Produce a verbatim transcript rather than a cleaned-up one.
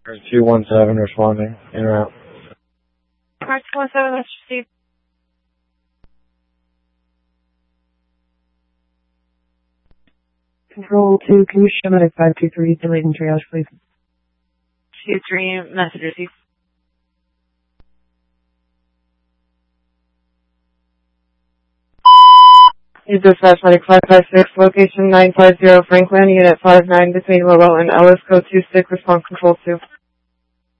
two one seven responding. In route. Mark two one seven, let's proceed. Control two, can you show me at five two three, delayed in triage, please? two three, message received. Is dispatch medic five five six, location nine five zero Franklin, unit five nine between Lowell and Ellis, code two six, response control two.